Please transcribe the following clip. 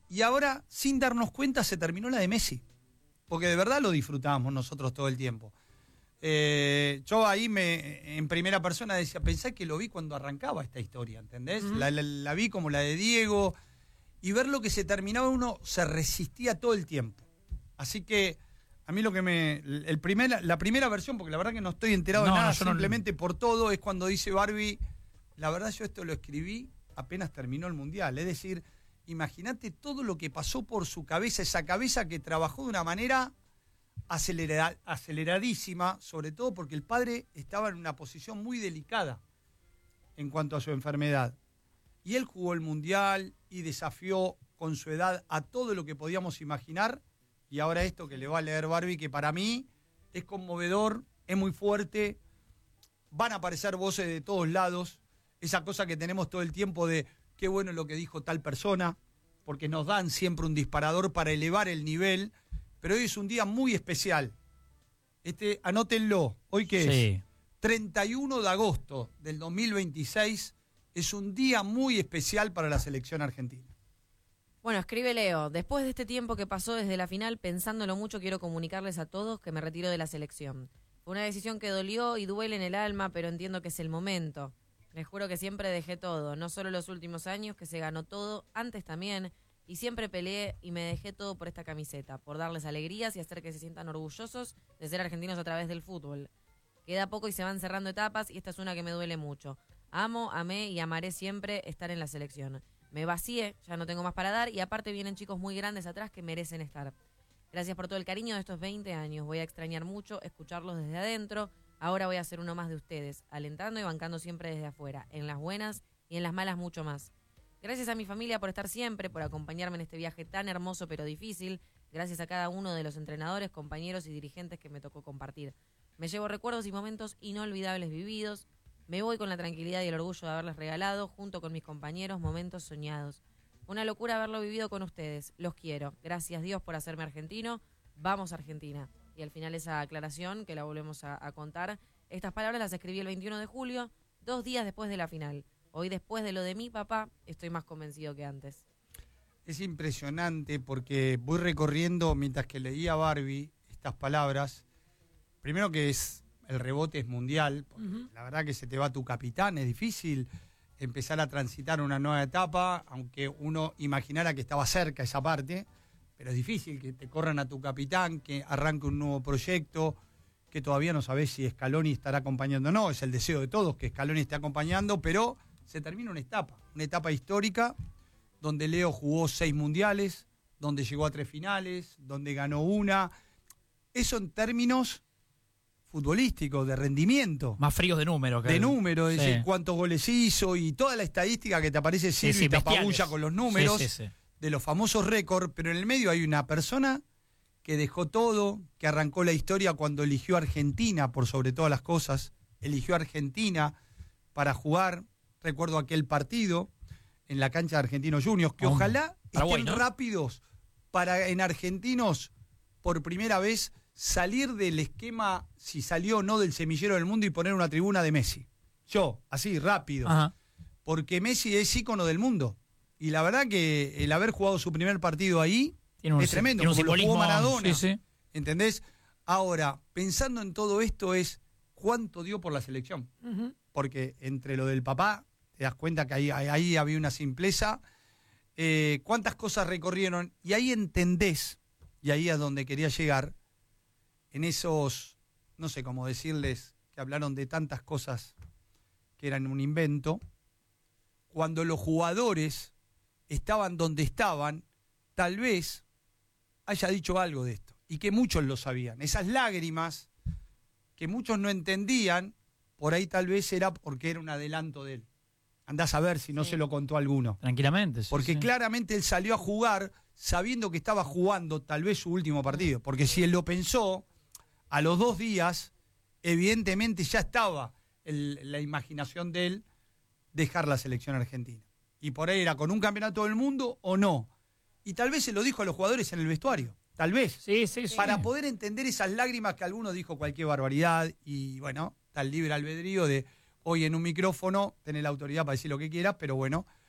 Y ahora, sin darnos cuenta, se terminó la de Messi. Porque de verdad lo disfrutábamos nosotros todo el tiempo. Yo ahí en primera persona decía, pensé que lo vi cuando arrancaba esta historia, ¿entendés? La vi como la de Diego. Y ver lo que se terminaba, uno se resistía todo el tiempo. Así que a mí lo que la primera versión, porque la verdad que no estoy enterado de nada, simplemente por todo, es cuando dice Barbie, la verdad yo esto lo escribí apenas terminó el Mundial. Es decir, imagínate todo lo que pasó por su cabeza, esa cabeza que trabajó de una manera aceleradísima, sobre todo porque el padre estaba en una posición muy delicada en cuanto a su enfermedad. Y él jugó el Mundial y desafió con su edad a todo lo que podíamos imaginar. Y ahora esto que le va a leer Barbie, que para mí es conmovedor, es muy fuerte. Van a aparecer voces de todos lados. Esa cosa que tenemos todo el tiempo de qué bueno lo que dijo tal persona, porque nos dan siempre un disparador para elevar el nivel. Pero hoy es un día muy especial. Anótenlo. ¿Hoy qué es? 31 de agosto del 2026. Es un día muy especial para la selección argentina. Bueno, escribe Leo, después de este tiempo que pasó desde la final, pensándolo mucho, quiero comunicarles a todos que me retiro de la selección. Fue una decisión que dolió y duele en el alma, pero entiendo que es el momento. Les juro que siempre dejé todo, no solo los últimos años, que se ganó todo, antes también, y siempre peleé y me dejé todo por esta camiseta, por darles alegrías y hacer que se sientan orgullosos de ser argentinos a través del fútbol. Queda poco y se van cerrando etapas y esta es una que me duele mucho. Amo, amé y amaré siempre estar en la selección. Me vacié, ya no tengo más para dar y aparte vienen chicos muy grandes atrás que merecen estar. Gracias por todo el cariño de estos 20 años. Voy a extrañar mucho escucharlos desde adentro. Ahora voy a ser uno más de ustedes, alentando y bancando siempre desde afuera, en las buenas y en las malas mucho más. Gracias a mi familia por estar siempre, por acompañarme en este viaje tan hermoso pero difícil. Gracias a cada uno de los entrenadores, compañeros y dirigentes que me tocó compartir. Me llevo recuerdos y momentos inolvidables vividos. Me voy con la tranquilidad y el orgullo de haberles regalado, junto con mis compañeros, momentos soñados. Una locura haberlo vivido con ustedes. Los quiero. Gracias Dios por hacerme argentino. Vamos Argentina. Y al final esa aclaración, que la volvemos a contar, estas palabras las escribí el 21 de julio, 2 días después de la final. Hoy, después de lo de mi papá, estoy más convencido que antes. Es impresionante porque voy recorriendo, mientras que leía Barbie, estas palabras. Primero que el rebote es mundial, porque la verdad que se te va tu capitán, es difícil empezar a transitar una nueva etapa, aunque uno imaginara que estaba cerca esa parte, pero es difícil que te corran a tu capitán, que arranque un nuevo proyecto, que todavía no sabés si Scaloni estará acompañando o no, es el deseo de todos que Scaloni esté acompañando, pero se termina una etapa histórica, donde Leo jugó 6 mundiales, donde llegó a 3 finales, donde ganó una. Eso en términos futbolísticos, de rendimiento. Más fríos de número. De número, es decir, cuántos goles hizo y toda la estadística que te aparece Silvio y te apabulla con los números de los famosos récords, pero en el medio hay una persona que dejó todo, que arrancó la historia cuando eligió a Argentina por sobre todas las cosas, eligió a Argentina para jugar, recuerdo aquel partido en la cancha de Argentinos Juniors, que ojalá estén rápidos para en Argentinos por primera vez salir del esquema, si salió o no del semillero del mundo y poner una tribuna de Messi. Yo, así, rápido. Ajá. Porque Messi es ícono del mundo. Y la verdad que el haber jugado su primer partido ahí es tremendo, como lo jugó Maradona. ¿Entendés? Ahora, pensando en todo esto es cuánto dio por la selección. Porque entre lo del papá, te das cuenta que ahí había una simpleza. Cuántas cosas recorrieron. Y ahí entendés, y ahí es donde quería llegar, en esos, no sé cómo decirles, que hablaron de tantas cosas que eran un invento, cuando los jugadores estaban donde estaban, tal vez haya dicho algo de esto, y que muchos lo sabían. Esas lágrimas que muchos no entendían, por ahí tal vez era porque era un adelanto de él. Andás a ver si no se lo contó alguno. Tranquilamente. Porque claramente él salió a jugar sabiendo que estaba jugando tal vez su último partido, porque si él lo pensó, a los 2 días, evidentemente ya estaba la imaginación de él dejar la selección argentina. Y por ahí era con un campeonato del mundo o no. Y tal vez se lo dijo a los jugadores en el vestuario. Tal vez. Sí. Para poder entender esas lágrimas que algunos dijo cualquier barbaridad. Y bueno, tal libre albedrío de hoy en un micrófono, tener la autoridad para decir lo que quieras, pero bueno,